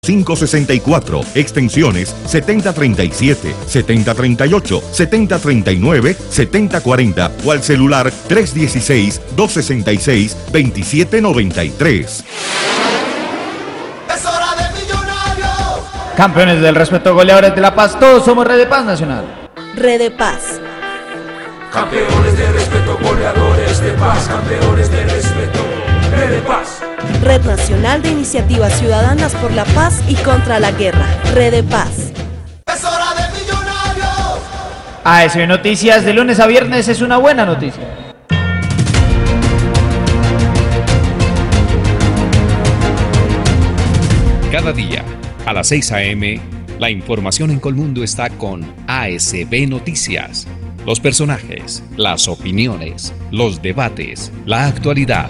564, extensiones 7037, 7038, 7039, 7040 o al celular 316-266-2793. Es hora de Millonarios. Campeones del respeto, goleadores de la paz, todos somos Red de Paz Nacional. Red de Paz. Campeones de respeto, goleadores de paz, campeones de respeto, Red de Paz. Red Nacional de Iniciativas Ciudadanas por la Paz y contra la Guerra. Red de Paz. Es hora de Millonarios. ASB Noticias de lunes a viernes es una buena noticia. Cada día, a las 6 a.m., la información en Colmundo está con ASB Noticias. Los personajes, las opiniones, los debates, la actualidad.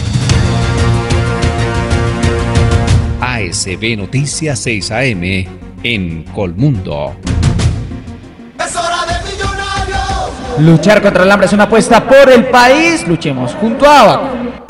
ASB Noticias 6 a.m. en Colmundo. Es hora de Millonarios. Luchar contra el hambre es una apuesta por el país. Luchemos junto a Abaco.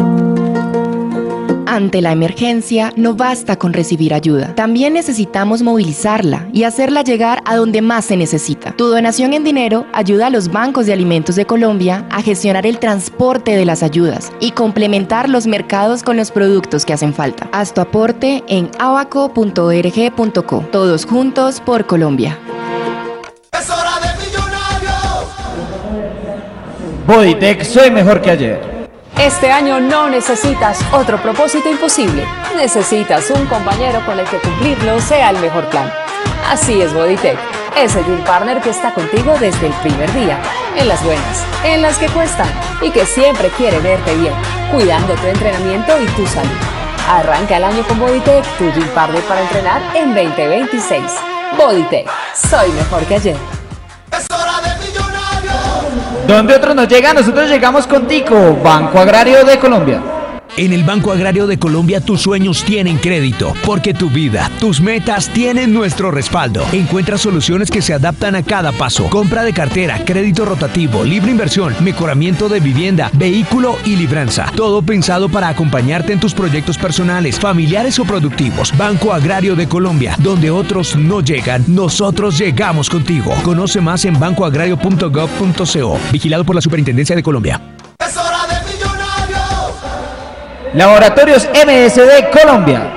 Ante la emergencia, no basta con recibir ayuda. También necesitamos movilizarla y hacerla llegar a donde más se necesita. Tu donación en dinero ayuda a los bancos de alimentos de Colombia a gestionar el transporte de las ayudas y complementar los mercados con los productos que hacen falta. Haz tu aporte en abaco.org.co. Todos juntos por Colombia. Es hora de Millonarios. Bodytech, soy mejor que ayer. Este año no necesitas otro propósito imposible. Necesitas un compañero con el que cumplirlo sea el mejor plan. Así es Bodytech, ese Gym Partner que está contigo desde el primer día, en las buenas, en las que cuestan y que siempre quiere verte bien, cuidando tu entrenamiento y tu salud. Arranca el año con Bodytech, tu Gym Partner para entrenar en 2026. Bodytech, soy mejor que ayer. Es hora de Millonarios. Donde otros no llegan, nosotros llegamos contigo. Banco Agrario de Colombia. En el Banco Agrario de Colombia tus sueños tienen crédito, porque tu vida, tus metas tienen nuestro respaldo. Encuentra soluciones que se adaptan a cada paso. Compra de cartera, crédito rotativo, libre inversión, mejoramiento de vivienda, vehículo y libranza. Todo pensado para acompañarte en tus proyectos personales, familiares o productivos. Banco Agrario de Colombia, donde otros no llegan, nosotros llegamos contigo. Conoce más en bancoagrario.gov.co. Vigilado por la Superintendencia de Colombia. Es hora de Millonarios. Laboratorios MSD Colombia.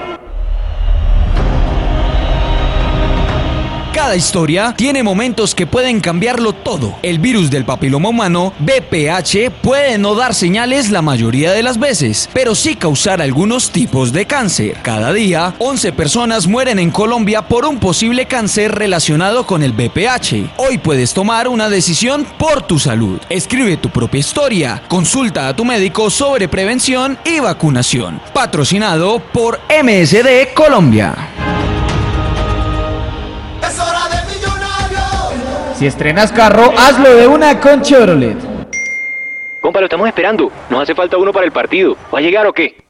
Cada historia tiene momentos que pueden cambiarlo todo. El virus del papiloma humano, VPH, puede no dar señales la mayoría de las veces, pero sí causar algunos tipos de cáncer. Cada día, 11 personas mueren en Colombia por un posible cáncer relacionado con el VPH. Hoy puedes tomar una decisión por tu salud. Escribe tu propia historia. Consulta a tu médico sobre prevención y vacunación. Patrocinado por MSD Colombia. Si estrenas carro, hazlo de una con Chevrolet. Compa, lo estamos esperando. Nos hace falta uno para el partido. ¿Va a llegar o qué?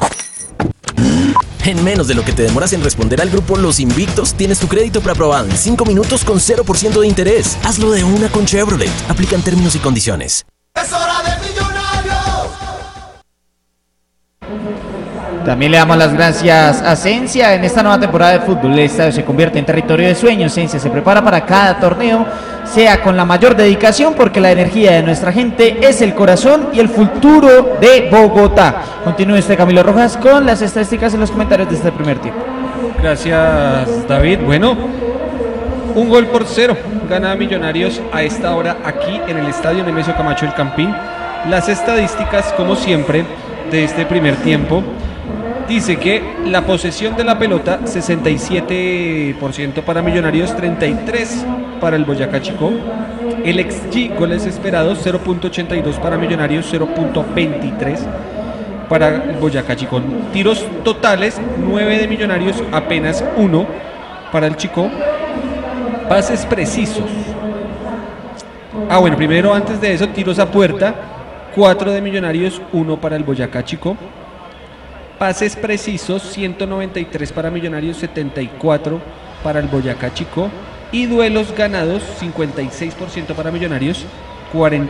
En menos de lo que te demoras en responder al grupo Los Invictos, tienes tu crédito preaprobado en 5 minutos con 0% de interés. Hazlo de una con Chevrolet. Aplican términos y condiciones. Es hora de Millonarios. También le damos las gracias a Cencia. En esta nueva temporada de fútbol, el estadio se convierte en territorio de sueños. Cencia se prepara para cada torneo, sea con la mayor dedicación, porque la energía de nuestra gente es el corazón y el futuro de Bogotá. Continúe usted, Camilo Rojas, con las estadísticas en los comentarios de este primer tiempo. Gracias, David. Bueno, 1-0 gana Millonarios a esta hora aquí en el estadio Nemesio Camacho El Campín. Las estadísticas, como siempre, de este primer tiempo. Dice que la posesión de la pelota, 67% para Millonarios, 33% para el Boyacá Chicó. El XG, goles esperados, 0.82 para Millonarios, 0.23 para el Boyacá Chicó. Tiros totales, 9 de Millonarios, apenas 1 para el Chicó. Pases precisos. Bueno, primero antes de eso, tiros a puerta, 4 de Millonarios, 1 para el Boyacá Chicó. Pases precisos, 193 para Millonarios, 74 para el Boyacá Chicó. Y duelos ganados, 56% para Millonarios,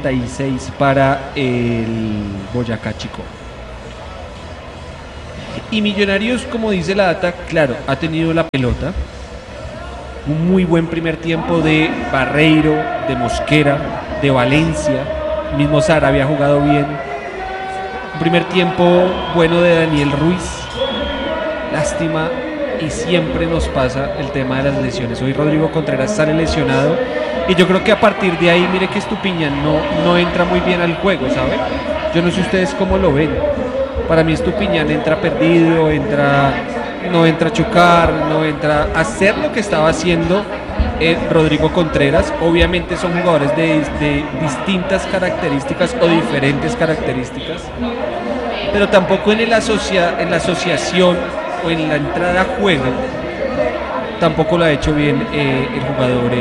46 para el Boyacá Chicó. Y Millonarios, como dice la data, claro, ha tenido la pelota. Un muy buen primer tiempo de Barreiro, de Mosquera, de Valencia. El mismo Sarabia ha jugado bien. Un primer tiempo bueno de Daniel Ruiz. Lástima, y siempre nos pasa el tema de las lesiones. Hoy Rodrigo Contreras sale lesionado y yo creo que a partir de ahí, mire que Estupiñán no entra muy bien al juego, ¿sabe? Yo no sé ustedes cómo lo ven. Para mí Estupiñán entra perdido, no entra a chocar, no entra a hacer lo que estaba haciendo Rodrigo Contreras. Obviamente son jugadores de distintas características o diferentes características, pero tampoco en la asociación o en la entrada a juego tampoco lo ha hecho bien el jugador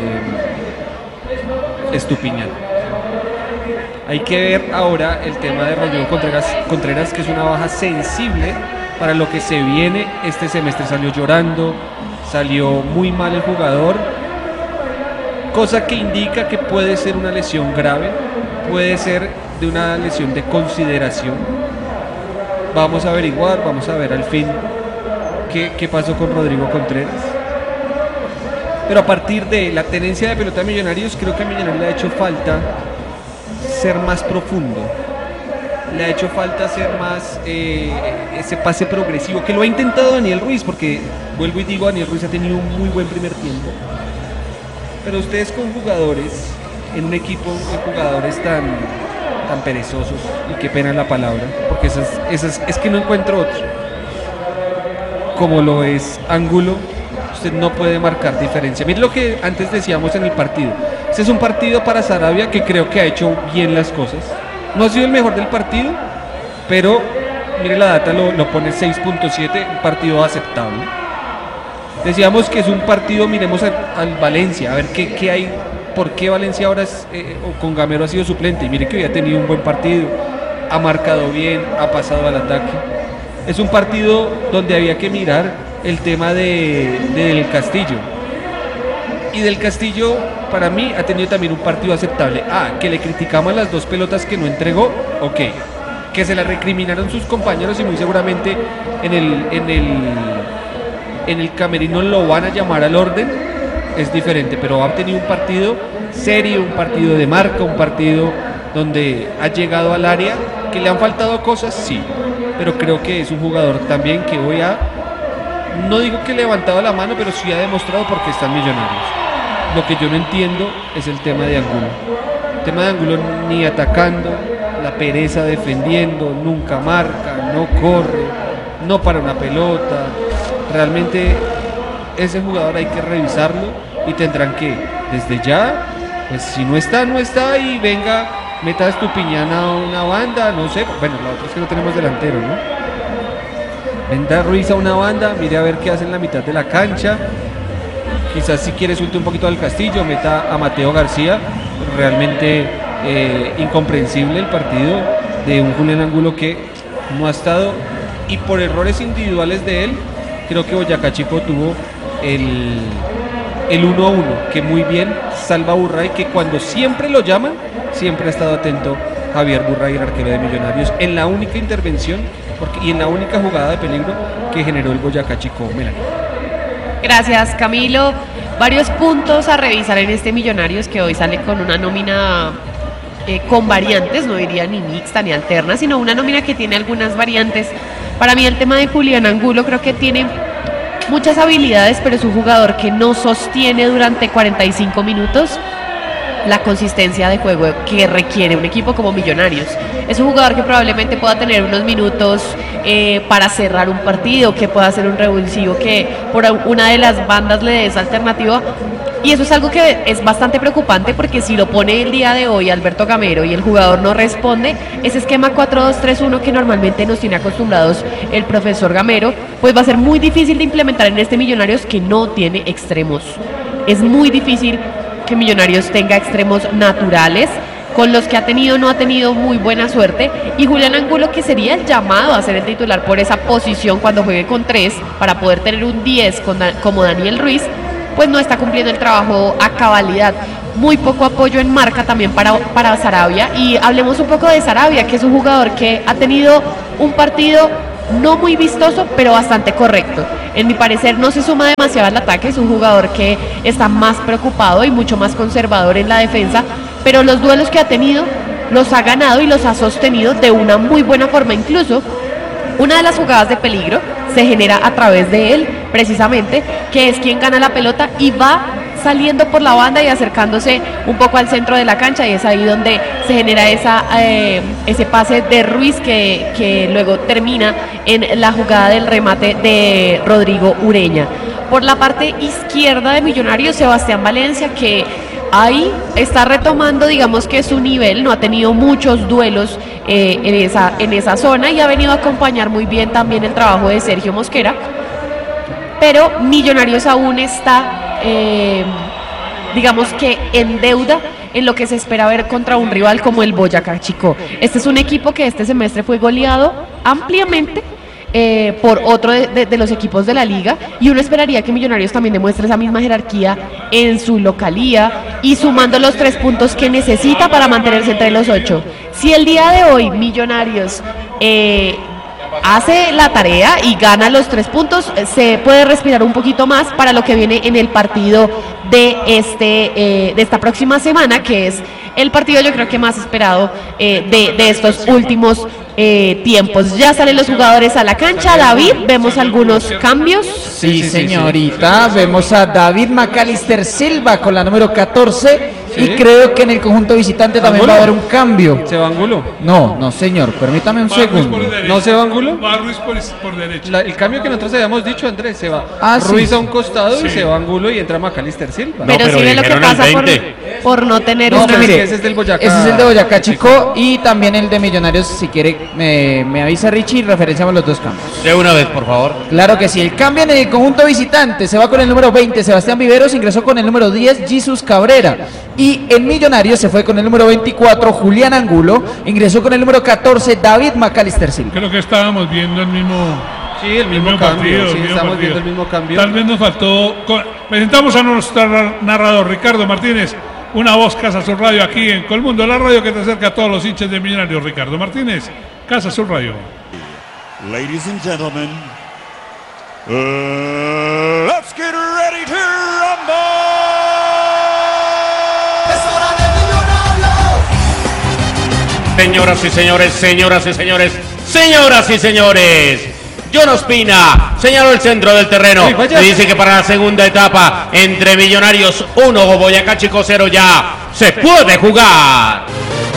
Estupiñán. Hay que ver ahora el tema de Rodrigo Contreras, que es una baja sensible para lo que se viene. Este semestre salió llorando, salió muy mal el jugador, cosa que indica que puede ser una lesión grave, puede ser de una lesión de consideración. Vamos a averiguar, vamos a ver al fin qué pasó con Rodrigo Contreras. Pero a partir de la tenencia de pelota de Millonarios, creo que a Millonarios le ha hecho falta ser más profundo, le ha hecho falta hacer más ese pase progresivo, que lo ha intentado Daniel Ruiz, porque vuelvo y digo, Daniel Ruiz ha tenido un muy buen primer tiempo, pero ustedes con jugadores en un equipo de jugadores tan perezosos, y qué pena la palabra, porque es que no encuentro otro, como lo es Angulo, usted no puede marcar diferencia. Mire lo que antes decíamos en el partido. Este es un partido para Sarabia, que creo que ha hecho bien las cosas. No ha sido el mejor del partido, pero mire la data, lo pone 6.7, un partido aceptable. Decíamos que es un partido, miremos al Valencia, a ver qué hay, por qué Valencia ahora con Gamero ha sido suplente. Y mire que había tenido un buen partido, ha marcado bien, ha pasado al ataque. Es un partido donde había que mirar el tema del Castillo. Y del Castillo, para mí, ha tenido también un partido aceptable. Que le criticamos las 2 pelotas que no entregó, ok. Que se la recriminaron sus compañeros y muy seguramente en el camerino lo van a llamar al orden, es diferente. Pero ha tenido un partido serio, un partido de marca, un partido donde ha llegado al área. Que le han faltado cosas, sí, pero creo que es un jugador también que hoy no digo que levantado la mano, pero sí ha demostrado por qué están Millonarios. Lo que yo no entiendo es el tema de Angulo. El tema de Angulo, ni atacando, la pereza defendiendo, nunca marca, no corre, no para una pelota. Realmente ese jugador hay que revisarlo y tendrán que, desde ya, pues si no está, no está, y venga, meta a Estupiñán a una banda, no sé, bueno, la otra es que no tenemos delantero, ¿no? Venda Ruiz a una banda, mire a ver qué hace en la mitad de la cancha. Quizás si quiere suelte un poquito al Castillo, meta a Mateo García. Realmente incomprensible el partido de un Julián Angulo que no ha estado, y por errores individuales de él, creo que Boyacá Chico tuvo el 1-1, que muy bien salva Burray, que cuando siempre lo llaman, siempre ha estado atento Javier Burray, el arquero de Millonarios, en la única intervención y en la única jugada de peligro que generó el Boyacá Chico. Melanie. Gracias, Camilo. Varios puntos a revisar en este Millonarios, que hoy sale con una nómina con variantes, no diría ni mixta ni alterna, sino una nómina que tiene algunas variantes. Para mí el tema de Julián Angulo, creo que tiene muchas habilidades, pero es un jugador que no sostiene durante 45 minutos la consistencia de juego que requiere un equipo como Millonarios. Es un jugador que probablemente pueda tener unos minutos para cerrar un partido, que pueda ser un revulsivo, que por una de las bandas le dé esa alternativa, y eso es algo que es bastante preocupante, porque si lo pone el día de hoy Alberto Gamero y el jugador no responde, ese esquema 4-2-3-1 que normalmente nos tiene acostumbrados el profesor Gamero, pues va a ser muy difícil de implementar en este Millonarios que no tiene extremos. Es muy difícil que Millonarios tenga extremos naturales. Con los que ha tenido, no ha tenido muy buena suerte, y Julián Angulo, que sería el llamado a ser el titular por esa posición cuando juegue con 3 para poder tener un 10 como Daniel Ruiz, pues no está cumpliendo el trabajo a cabalidad. Muy poco apoyo en marca también para Sarabia, y hablemos un poco de Sarabia, que es un jugador que ha tenido un partido no muy vistoso, pero bastante correcto. En mi parecer no se suma demasiado al ataque, es un jugador que está más preocupado y mucho más conservador en la defensa, pero los duelos que ha tenido los ha ganado y los ha sostenido de una muy buena forma. Incluso una de las jugadas de peligro se genera a través de él, precisamente, que es quien gana la pelota y va saliendo por la banda y acercándose un poco al centro de la cancha, y es ahí donde se genera ese pase de Ruiz que luego termina en la jugada del remate de Rodrigo Ureña. Por la parte izquierda de Millonarios, Sebastián Valencia, que ahí está retomando, digamos que su nivel, no ha tenido muchos duelos en esa zona y ha venido a acompañar muy bien también el trabajo de Sergio Mosquera, pero Millonarios aún está digamos que en deuda en lo que se espera ver contra un rival como el Boyacá Chicó. Este es un equipo que este semestre fue goleado ampliamente por otro de los equipos de la liga, y uno esperaría que Millonarios también demuestre esa misma jerarquía en su localía y sumando los 3 puntos que necesita para mantenerse entre los 8. Si el día de hoy Millonarios hace la tarea y gana los 3 puntos, se puede respirar un poquito más para lo que viene en el partido de esta próxima semana, que es el partido yo creo que más esperado de estos últimos tiempos. Ya salen los jugadores a la cancha. David, vemos algunos cambios. Sí, señorita, vemos a David Macalister Silva con la número 14. Sí. Y creo que en el conjunto visitante también va a haber un cambio. ¿Se va Angulo? No, señor, permítame un segundo. ¿No se va Angulo? Va Ruiz por derecha. El cambio que nosotros habíamos dicho, Andrés, se va Ruiz a un costado y se va Angulo y entra Macalister Silva. Pero sí ve lo que pasa por no tener un... mire, ese es del Boyacá. Ese es el de Boyacá Chicó y también el de Millonarios. Si quiere, me avisa Richie y referenciamos los dos cambios. De una vez, por favor. Claro que sí. El cambio en el conjunto visitante se va con el número 20, Sebastián Viveros, ingresó con el número 10, Jesus Cabrera. Y en Millonarios se fue con el número 24, Julián Angulo, ingresó con el número 14, David Macalister Silva. Creo que estábamos viendo el mismo... Sí, el mismo cambio, sí, estamos viendo el mismo cambio. Tal vez nos faltó... Presentamos a nuestro narrador, Ricardo Martínez, una voz Casa Sur Radio aquí en Colmundo, la radio que te acerca a todos los hinchas de Millonarios. Ricardo Martínez, Casa Sur Radio. Ladies and gentlemen, let's get ready to rumble. Señoras y señores, señoras y señores, señoras y señores, John Ospina señaló el centro del terreno y dice que para la segunda etapa entre Millonarios 1 o Boyacá Chicó 0 ya se puede jugar.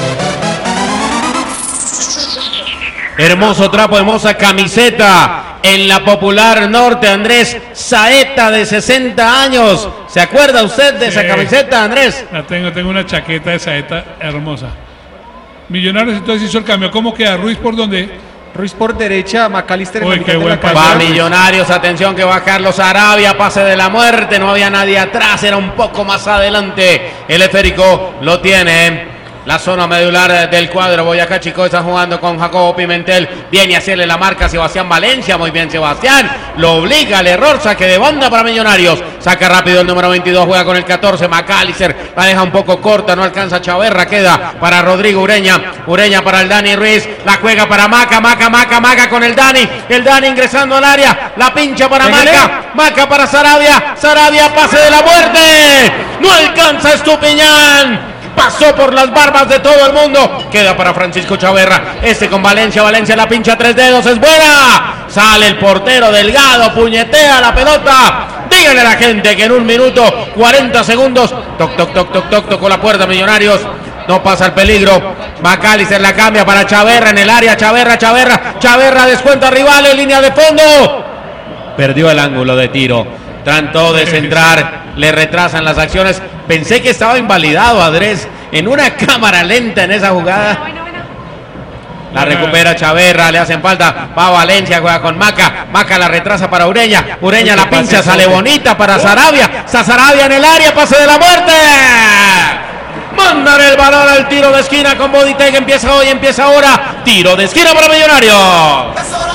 Hermoso trapo, hermosa camiseta en la Popular Norte, Andrés Saeta, de 60 años. ¿Se acuerda usted de esa camiseta, Andrés? La tengo una chaqueta de Saeta hermosa. Millonarios entonces hizo el cambio. ¿Cómo queda? ¿Ruiz por dónde? Ruiz por derecha, Macalister en la cancha. Va Millonarios, atención que va Carlos Arabia, pase de la muerte, no había nadie atrás, era un poco más adelante. El esférico lo tiene la zona medular del cuadro. Boyacá Chicó está jugando con Jacobo Pimentel, viene a hacerle la marca a Sebastián Valencia, muy bien Sebastián, lo obliga al error, saque de banda para Millonarios, saca rápido el número 22, juega con el 14, Macalister, la deja un poco corta, no alcanza Chaverra, queda para Rodrigo Ureña para el Dani Ruiz, la juega para Maca con el Dani ingresando al área, la pincha para Maca para Sarabia, pase de la muerte, no alcanza Estupiñán. Pasó por las barbas de todo el mundo. Queda para Francisco Chaverra. Con Valencia la pincha 3 dedos. Es buena. Sale el portero Delgado. Puñetea la pelota. Díganle a la gente que en 1 minuto 40 segundos. Toc, tocó la puerta Millonarios. No pasa el peligro. Macalister la cambia para Chaverra en el área. Chaverra descuenta rival en línea de fondo. Perdió el ángulo de tiro. Trató de centrar. Le retrasan las acciones. Pensé que estaba invalidado Andrés en una cámara lenta en esa jugada. La recupera Chaverra, le hacen falta. Va Valencia, juega con Maca la retrasa para Ureña la pincha, sale bonita para Sarabia. Sarabia en el área, pase de la muerte. Mandan el balón al tiro de esquina con Boditec. Empieza hoy, empieza ahora. Tiro de esquina para Millonarios.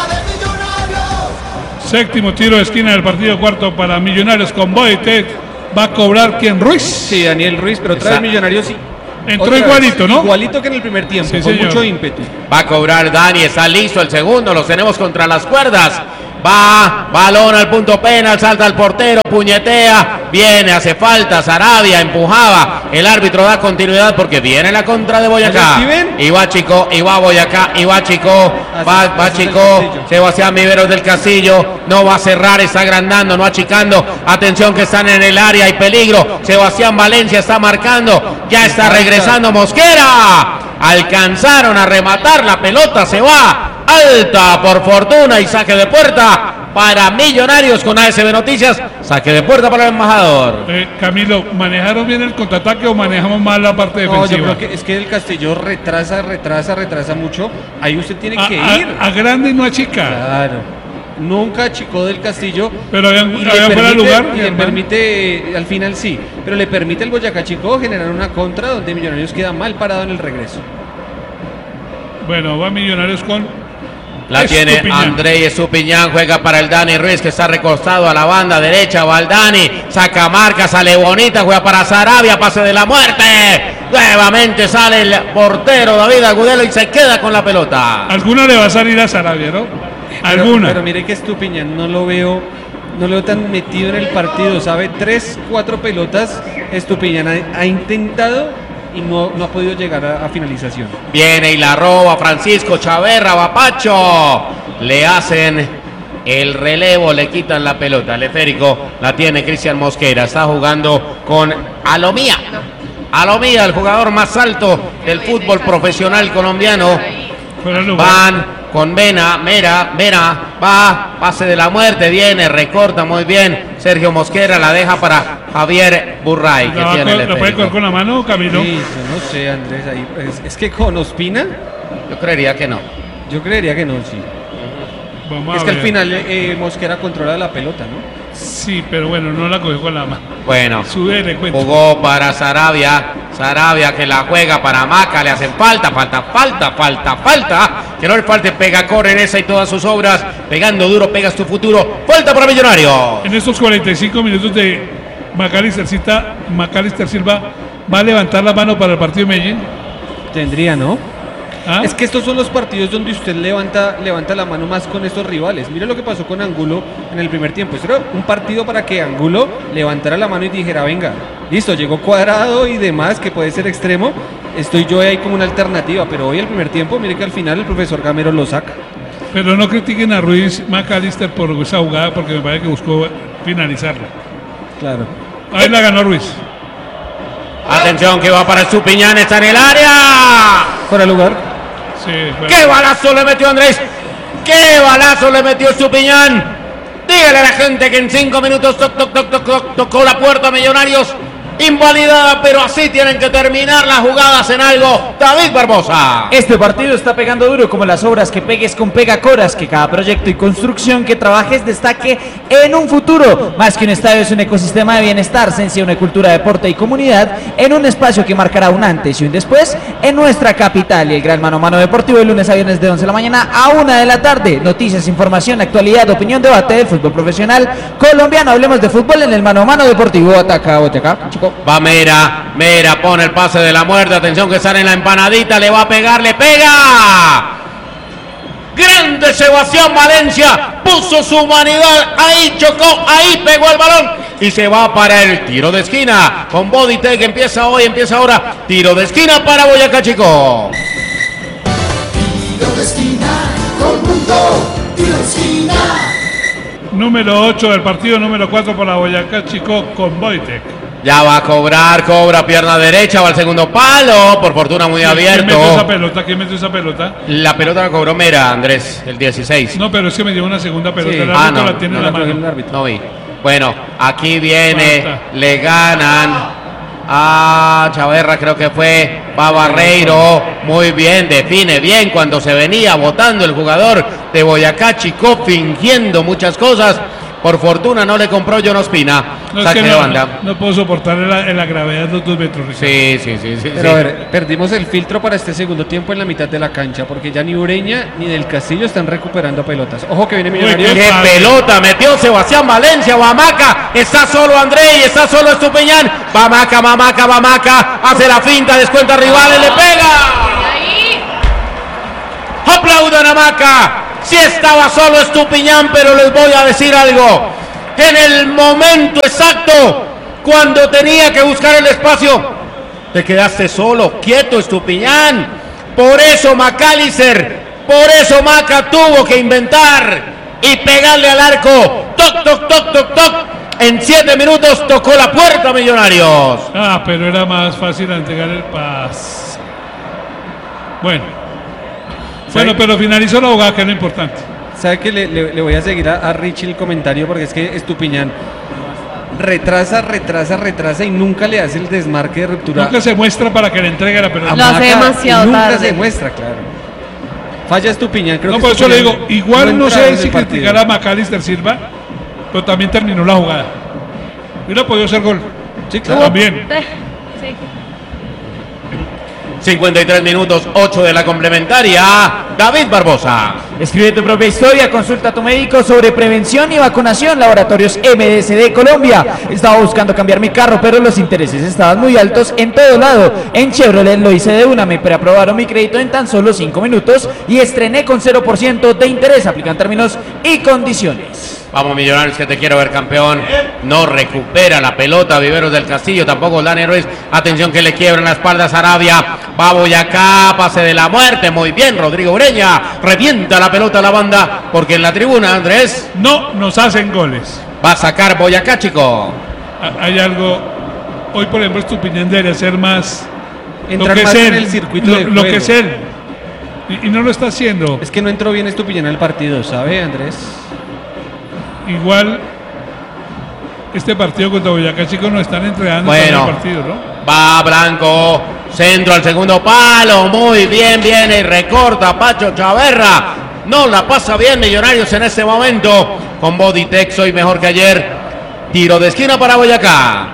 Séptimo tiro de esquina del partido, cuarto para Millonarios con Boditec. Va a cobrar ¿quién? Ruiz. Sí, Daniel Ruiz, pero otra vez Millonarios Entró Otra igualito, vez, ¿no? Igualito que en el primer tiempo, Sí, con señor. mucho ímpetu. Va a cobrar Dani, está listo el segundo, los tenemos contra las cuerdas. Va, balón al punto penal, salta al portero, puñetea, viene, hace falta, Sarabia empujaba, el árbitro da continuidad porque viene la contra de Boyacá. Y va Chico, y va Boyacá, y va Chico, va Chico, Sebastián Viveros del Castillo, no va a cerrar, está agrandando, no achicando, atención que están en el área, hay peligro, Sebastián Valencia está marcando, ya está regresando Mosquera, alcanzaron a rematar, la pelota se va alta por fortuna y saque de puerta para Millonarios con ASB Noticias, saque de puerta para el embajador. Camilo, ¿manejaron bien el contraataque o manejamos mal la parte defensiva? No, yo creo que es que el Castillo retrasa mucho. Ahí usted tiene que ir. A grande y no a chica. Claro. Nunca achicó del Castillo. Pero había y fuera de lugar. Y le permite, al final sí, pero le permite al Boyacá Chico generar una contra donde Millonarios queda mal parado en el regreso. Bueno, va Millonarios con... La tiene André Estupiñán, juega para el Dani Ruiz que está recostado a la banda derecha, va el Dani, saca marca, sale bonita, juega para Sarabia, pase de la muerte, nuevamente sale el portero David Agudelo y se queda con la pelota. Alguna le va a salir a Sarabia, ¿no? Alguna. Pero mire que Estupiñán no lo veo tan metido en el partido, sabe, 3-4 pelotas Estupiñán ha intentado y no ha podido llegar a finalización. Viene y la roba Francisco Chaverra, va Pacho. Le hacen el relevo, le quitan la pelota. El esférico la tiene Cristian Mosquera. Está jugando con Alomía. Alomía, el jugador más alto del fútbol profesional colombiano. Van con Vera, va, pase de la muerte, viene, recorta muy bien. Sergio Mosquera la deja para Javier Burray, que tiene el ¿Lo puede coger con la mano, Camilo? Sí, yo no sé, Andrés, ahí, es que con Ospina... Yo creería que no. Yo creería que no, sí. Vamos es a que ver. al final Mosquera controla la pelota, ¿no? Sí, pero bueno, no la cogió con la mano. Bueno, Sube, cuento. jugó para Sarabia que la juega para Maca, le hacen falta, que no le falte, pega, corre en esa y todas sus obras, pegando duro, pegas tu futuro, falta para Millonarios. En estos 45 minutos de Macalister Silva, ¿va a levantar la mano para el partido de Medellín? Tendría, ¿no? Es que estos son los partidos donde usted levanta la mano más con estos rivales. Mire lo que pasó con Angulo en el primer tiempo. Este era un partido para que Angulo levantara la mano y dijera, venga, listo, llegó Cuadrado y demás, que puede ser extremo. Estoy yo ahí como una alternativa, pero hoy el primer tiempo, mire que al final el profesor Gamero lo saca. Pero no critiquen a Ruiz Macalister por esa jugada porque me parece que buscó finalizarla. Claro. Ahí la ganó Ruiz. Atención que va para Estupiñán, está en el área. Fuera de lugar. Sí, ¡Qué balazo le metió Andrés! ¡Qué balazo le metió Estupiñán! Dígale a la gente que en 5 minutos tocó la puerta a Millonarios. Invalidada, pero así tienen que terminar las jugadas en algo. David Barbosa. Este partido está pegando duro como las obras que pegues con Pegacoras, que cada proyecto y construcción que trabajes destaque en un futuro. Más que un estadio es un ecosistema de bienestar, ciencia, una cultura, deporte y comunidad en un espacio que marcará un antes y un después en nuestra capital. Y el gran mano a mano deportivo de lunes a viernes de 11 de la mañana a 1 de la tarde. Noticias, información, actualidad, opinión, debate del fútbol profesional colombiano. Hablemos de fútbol en el mano a mano deportivo. Ataca, chico. Va Mera pone el pase de la muerte, atención que sale en la empanadita, le va a pegar, le pega. Grande Sebastián Valencia, puso su humanidad, ahí chocó, ahí pegó el balón y se va para el tiro de esquina. Con Bodytech empieza ahora, tiro de esquina para Boyacá Chico. Tiro de esquina, todo el mundo, tiro de esquina. Número 8 del partido, número 4 para Boyacá Chico con Bodytech. Ya va a cobra pierna derecha, va al segundo palo, por fortuna muy abierto. ¿Quién metió esa pelota? La pelota la cobró Mera, Andrés, el 16. No, pero es que me dio una segunda pelota, Sí. el árbitro No, la tiene en la mano. No vi. Bueno, aquí viene, le ganan a Chaverra, creo que fue, va Barreiro, muy bien, define bien cuando se venía botando el jugador de Boyacá Chico, fingiendo muchas cosas. Por fortuna no le compró John Ospina. No, es Saque que de no, banda. no puedo soportar la gravedad de los 2 metros. Sí. Pero a ver, perdimos el filtro para este segundo tiempo en la mitad de la cancha, porque ya ni Ureña ni Del Castillo están recuperando pelotas. Ojo que viene Millonarios. ¡Qué pelota! Metió Sebastián Valencia. Bamaca. Está solo André y está solo Estupiñán. Bamaca. Hace la finta, descuenta rivales, le pega. Aplaudan a Maca. Sí estaba solo Estupiñán, pero les voy a decir algo. En el momento exacto, cuando tenía que buscar el espacio, te quedaste solo, quieto Estupiñán. Por eso McAllister, por eso Maca tuvo que inventar y pegarle al arco. Toc. En 7 minutos tocó la puerta Millonarios. Pero era más fácil entregar el pase. Bueno, pero finalizó la jugada, que es lo importante. ¿Sabe que le voy a seguir a Richie el comentario? Porque es que Estupiñán retrasa y nunca le hace el desmarque de ruptura. Nunca se muestra para que le entregue la pelota. Lo hace demasiado nunca tarde. se muestra, claro. Falla Estupiñán, creo que Por eso le digo, igual no sé si criticar criticar a McAllister Silva, pero también terminó la jugada. Hubiera podido ser gol. Sí, claro. También. Sí. 53 minutos, 8 de la complementaria. David Barbosa. Escribe tu propia historia, consulta a tu médico sobre prevención y vacunación. Laboratorios MDSD Colombia. Estaba buscando cambiar mi carro, pero los intereses estaban muy altos en todo lado. En Chevrolet lo hice de una, me preaprobaron mi crédito en tan solo 5 minutos y estrené con 0% de interés. Aplican términos y condiciones. Vamos Millonarios, que te quiero ver campeón. No recupera la pelota Viveros del Castillo, tampoco Dani Ruiz. Atención que le quiebran la espalda a Sarabia. Va Boyacá, pase de la muerte. Muy bien, Rodrigo Ureña. Revienta la pelota a la banda, porque en la tribuna, Andrés, no nos hacen goles. Va a sacar Boyacá, chico. Hay algo. Hoy, por ejemplo, Estupiñán debería ser más. Entrar lo que más es en él, el circuito de lo que juego. es él. Y no lo está haciendo. Es que no entró bien Estupiñán al partido, ¿sabe, Andrés? Igual este partido contra Boyacá, chicos, no están entregando Bueno, el partido, ¿no? Va Blanco, centro al segundo palo, muy bien, viene y recorta Pacho Chaverra. No la pasa bien Millonarios en este momento. Con Bodytech soy mejor que ayer. Tiro de esquina para Boyacá.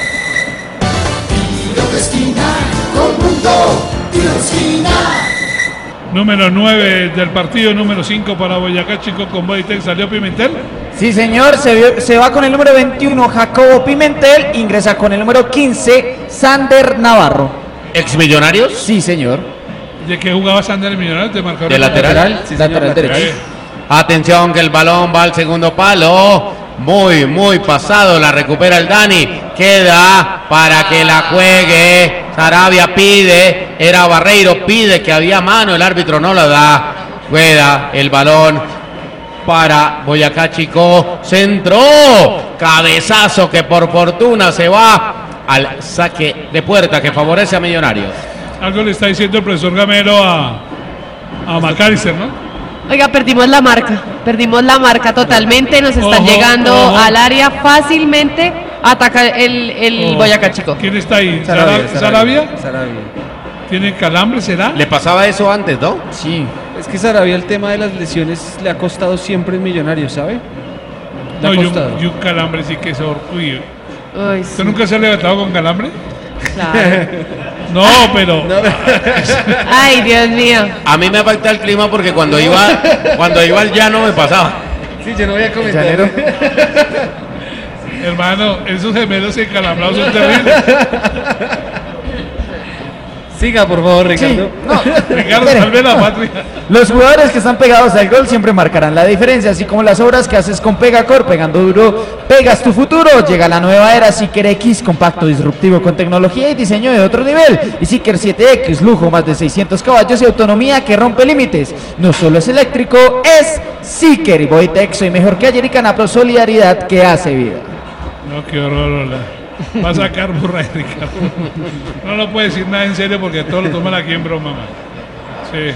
Tiro de esquina, Colmundo, tiro de esquina. Número 9 del partido, número 5 para Boyacá, chicos, con Bodytech. ¿Salió Pimentel? Sí, señor, se va con el número 21, Jacobo Pimentel, ingresa con el número 15, Sander Navarro. ¿Ex Millonarios? Sí, señor. ¿De qué jugaba Sander el Millonarios? ¿De marcador? De lateral. Sí, señor, Lateral derecho. Atención que el balón va al segundo palo. Muy pasado. La recupera el Dani. Queda para que la juegue. Sarabia pide. Era Barreiro. Pide que había mano. El árbitro no la da. Juega el balón para Boyacá, chico. Centro. Cabezazo que por fortuna se va al saque de puerta que favorece a Millonarios. Algo le está diciendo el profesor Gamero a McAllister, ¿no? Oiga, perdimos la marca totalmente, nos están llegando al área fácilmente, ataca el Boyacá, chico. ¿Quién está ahí? Sarabia. ¿Tiene calambre, será? Le pasaba eso antes, ¿no? Sí. Es que Sarabia el tema de las lesiones le ha costado siempre en Millonarios, ¿sabe? Le ha No, costado. y un calambre sí que es uy. Ay, ¿Usted sí, nunca se ha levantado con calambre? claro. No, pero... Ay, Dios mío. A mí me afecta el clima porque cuando iba al llano me pasaba. Sí, yo no voy a comentar. Hermano, esos gemelos encalambrados son terribles. Siga, por favor, Ricardo. Sí, no. Ricardo, salve la patria. Los jugadores que están pegados al gol siempre marcarán la diferencia, así como las obras que haces con Pegacor, pegando duro, pegas tu futuro. Llega la nueva era Seeker X, compacto, disruptivo, con tecnología y diseño de otro nivel. Y Seeker 7X, lujo, más de 600 caballos y autonomía que rompe límites. No solo es eléctrico, es Seeker. Y Bodytech, soy mejor que ayer y Canapro, solidaridad que hace vida. No, qué horror, hola. Va a sacar burra de Ricardo. No lo puede decir nada en serio porque todo lo toman aquí en broma, man. Sí.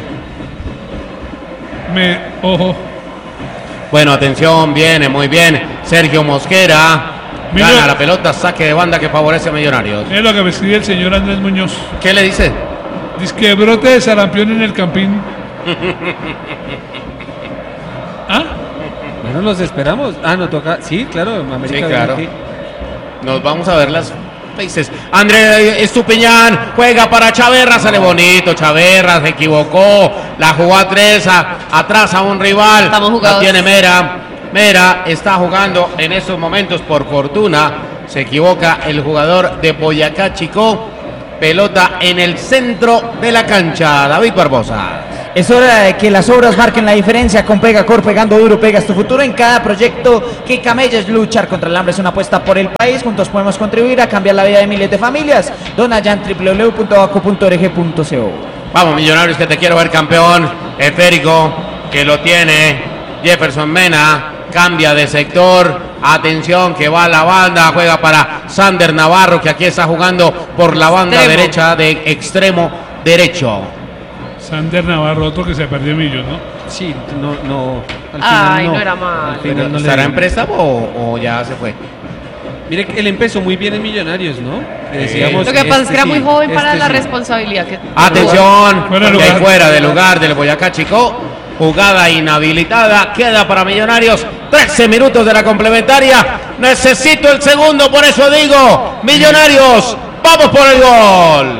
Ojo. Bueno, atención, viene muy bien. Sergio Mosquera. Mira. Gana la pelota, saque de banda que favorece a Millonarios. Es lo que me escribe el señor Andrés Muñoz. ¿Qué le dice? Dice que brote de sarampión en el Campín. ¿Ah? Bueno, los esperamos. No toca. Sí, claro, América. Sí, claro. Aquí. Nos vamos a ver las faces. André Estupiñán juega para Chaverra, sale bonito. Chaverra se equivocó, la jugó a 3, atrás a un rival. Estamos jugados. La tiene Mera. Mera está jugando en estos momentos, por fortuna. Se equivoca el jugador de Boyacá Chicó. Pelota en el centro de la cancha. David Barbosa. Es hora de que las obras marquen la diferencia con Pegacor, pegando duro, pegas tu futuro en cada proyecto que camellas. Luchar contra el hambre es una apuesta por el país. Juntos podemos contribuir a cambiar la vida de miles de familias. Dona ya en www.baco.org.co. Vamos, Millonarios, que te quiero ver campeón. Esférico, que lo tiene Jefferson Mena. Cambia de sector. Atención, que va a la banda. Juega para Sander Navarro, que aquí está jugando por la banda derecha de extremo derecho. Sander Navarro, otro que se perdió Millos, ¿no? Sí, no. No era mal. ¿Estará en préstamo o ya se fue? Mire que él empezó muy bien en Millonarios, ¿no? Decíamos, lo que pasa es que era muy joven para la responsabilidad que... Atención, fuera de lugar del Boyacá Chicó. Jugada inhabilitada, queda para Millonarios 13 minutos de la complementaria. Necesito el segundo, por eso digo, Millonarios, vamos por el gol.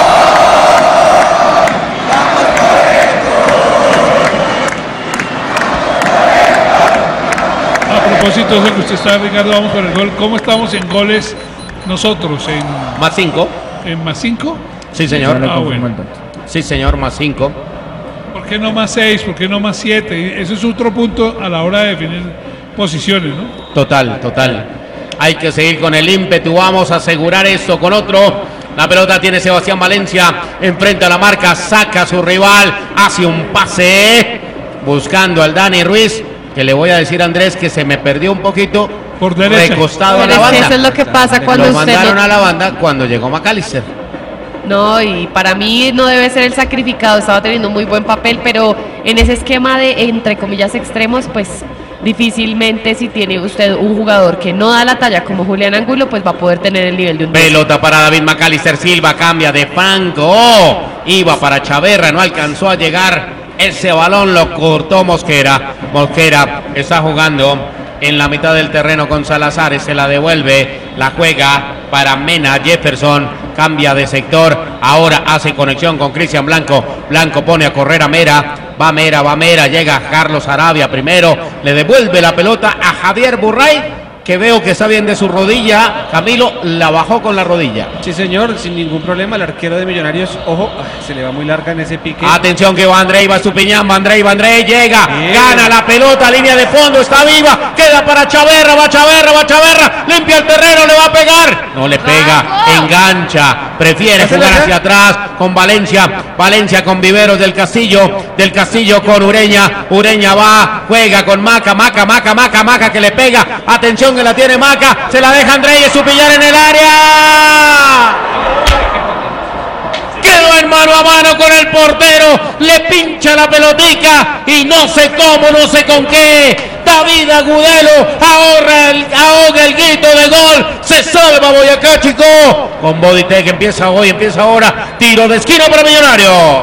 A propósito de eso que usted está, Ricardo, vamos por el gol. ¿Cómo estamos en goles nosotros? En +5. ¿En +5? Sí, señor. Bueno. Sí, señor, +5. ¿Por qué no +6? ¿Por qué no +7? Eso es otro punto a la hora de definir posiciones, ¿no? Total. Hay que seguir con el ímpetu. Vamos a asegurar esto con otro. La pelota tiene Sebastián Valencia. Enfrente a la marca. Saca a su rival. Hace un pase. Buscando al Dani Ruiz. Que le voy a decir a Andrés que se me perdió un poquito. Por derecha. Recostado a la banda. Eso es lo que pasa cuando lo usted mandaron a la banda cuando llegó McAllister. No, y para mí no debe ser el sacrificado, estaba teniendo un muy buen papel, pero en ese esquema de, entre comillas, extremos, pues difícilmente si tiene usted un jugador que no da la talla como Julián Angulo, pues va a poder tener el nivel de un... Pelota para David McAllister Silva, cambia de Franco, iba para Chaverra, no alcanzó a llegar ese balón, lo cortó Mosquera. Mosquera está jugando en la mitad del terreno con Salazar, se la devuelve, la juega para Mena. Jefferson cambia de sector, ahora hace conexión con Cristian Blanco. Blanco pone a correr a Mera, va Mera, llega Carlos Arabia primero, le devuelve la pelota a Javier Burray, que veo que está bien de su rodilla. Camilo la bajó con la rodilla. Sí, señor, sin ningún problema. El arquero de Millonarios, ojo, se le va muy larga en ese pique. Atención que va André, va Estupiñán, va André, llega, bien. Gana la pelota, línea de fondo, está viva, queda para Chaverra, va Chaverra, limpia el terreno, le va a pegar. No le pega, engancha, prefiere jugar hacia atrás con Valencia con Viveros del Castillo con Ureña va, juega con Maca que le pega. Atención que la tiene Maca, se la deja André y Estupiñán en el área. Quedó en mano a mano con el portero, le pincha la pelotica y no sé cómo, no sé con qué. David Agudelo ahoga el grito de gol, se salva Boyacá Chicó. Con Bodytech empieza ahora, tiro de esquina para Millonarios.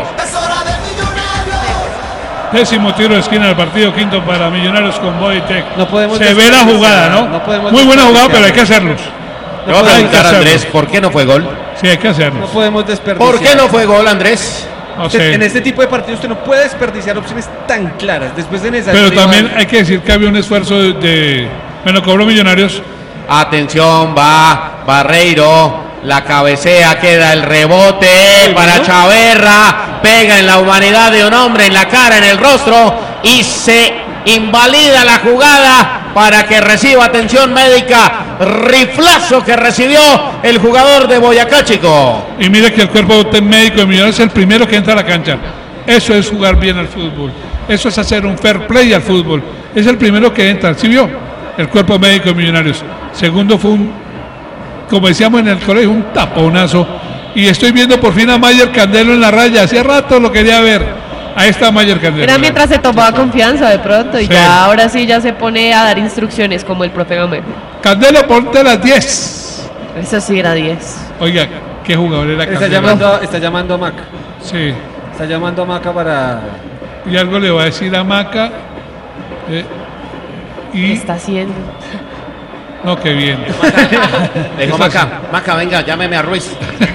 10º tiro de esquina del partido, quinto para Millonarios con Bodytech. No podemos se ve la jugada, ¿no? Muy buena jugada, pero hay que hacerlos. Le voy a preguntar a Andrés, ¿por qué no fue gol? Sí, hay que hacerlos. No podemos desperdiciar. ¿Por qué no fue gol, Andrés? En este tipo de partidos usted no puede desperdiciar opciones tan claras. Después de esa pero también hay que decir que había un esfuerzo de... Bueno, cobró Millonarios. Atención, va Barreiro. La cabecea, queda el rebote para Chaverra, pega en la humanidad de un hombre, en la cara, en el rostro, y se invalida la jugada para que reciba atención médica. Riflazo que recibió el jugador de Boyacá Chicó. Y mire que el cuerpo médico de Millonarios es el primero que entra a la cancha. Eso es jugar bien al fútbol. Eso es hacer un fair play al fútbol. Es el primero que entra. ¿Sí vio? El cuerpo médico de Millonarios. Segundo fue como decíamos en el colegio, un taponazo. Y estoy viendo por fin a Mayer Candelo en la raya. Hacía rato lo quería ver. Ahí está Mayer Candelo. Era mientras se tomaba confianza de pronto. Y ya ahora sí ya se pone a dar instrucciones como el profe Gamero. Candelo, ponte las 10. Eso sí era 10. Oiga, ¿qué jugador era Candelo? Está llamando a Maca. Sí. Está llamando a Maca para... Y algo le va a decir a Maca. ¿Qué está haciendo? No, qué bien. Vengo Maca, venga, llámeme a Ruiz.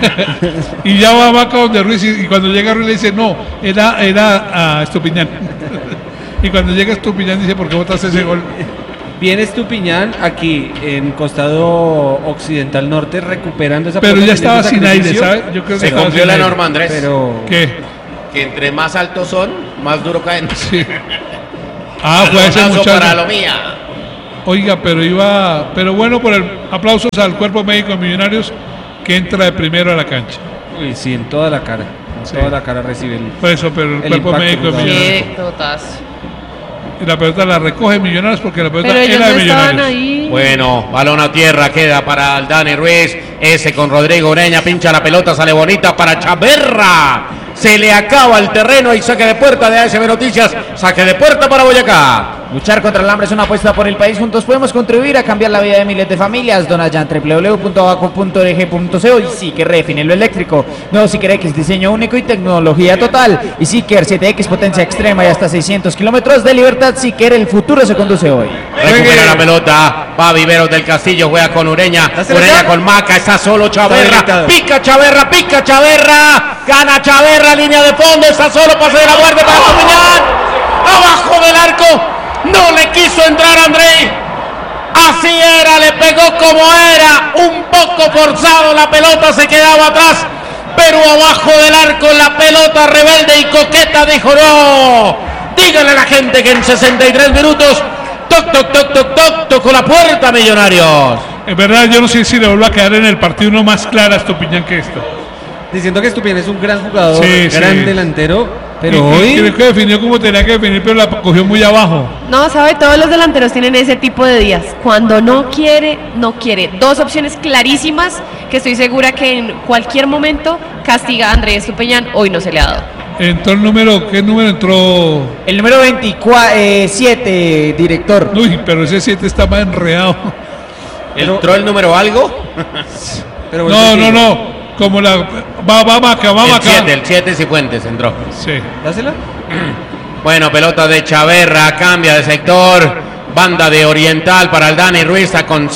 Y ya va Maca donde Ruiz, y cuando llega Ruiz le dice, no, era a Estupiñán. Y cuando llega Estupiñán dice, ¿por qué botaste ese gol? Viene Estupiñán aquí en costado occidental norte recuperando esa pelota. Pero ya estaba sin aire, sacrificio. ¿sabes? Yo creo que se cumplió la norma, Andrés. Pero... ¿Qué? Que entre más altos son, más duro caen. Sí. Ah, fue ese muchacho. Para lo mía. Oiga, pero bueno por el aplausos al cuerpo médico de Millonarios que entra de primero a la cancha. Uy, sí, en toda la cara. En toda la cara recibe el. Por eso, pero el cuerpo médico de Millonarios. Qué totazo. Y la pelota la recoge Millonarios porque la pelota Pero ellos era de no estaban Millonarios. ahí. Bueno, balón a tierra, queda para el Dani Ruiz. Ese con Rodrigo Ureña, pincha la pelota, sale bonita para Chaverra. Se le acaba el terreno y saque de puerta de ASB Noticias. Saque de puerta para Boyacá. Luchar contra el hambre es una apuesta por el país. Juntos podemos contribuir a cambiar la vida de miles de familias. Dona ya en www.abaco.org.co. Y Seeker redefine lo eléctrico. Nuevo Seeker X, diseño único y tecnología total. Y Seeker 7X, potencia extrema y hasta 600 kilómetros de libertad. Seeker, el futuro se conduce hoy. Recupera la pelota. Va Viveros del Castillo, juega con Ureña. Ureña con Maca, está solo Chaverra. Pica Chaverra. Gana Chaverra, línea de fondo. Está solo, pase de la muerte para Estupiñán. Abajo del arco. No le quiso entrar André. Así era, le pegó como era. Un poco forzado, la pelota se quedaba atrás. Pero abajo del arco la pelota rebelde y coqueta dijo no. Díganle a la gente que en 63 minutos tocó la puerta Millonarios. Es verdad, yo no sé si le vuelvo a quedar en el partido uno más clara a Estupiñán que esto. Diciendo que Estupiñán es un gran jugador, gran delantero. Pero y hoy creo que definió como tenía que definir, pero la cogió muy abajo. No, sabe, todos los delanteros tienen ese tipo de días. Cuando no quiere, no quiere. Dos opciones clarísimas que estoy segura que en cualquier momento castiga a Andrés Estupiñán. Hoy no se le ha dado. Entró el número, ¿qué número entró? El número 7, director. Uy, pero ese 7 está más enredado. ¿Entró el número algo? Pero no. Como la va Maca. El 7 Cifuentes entró. Sí. Dásela. Bueno, pelota de Chaverra, cambia de sector. Banda de Oriental para el Dani Ruiz con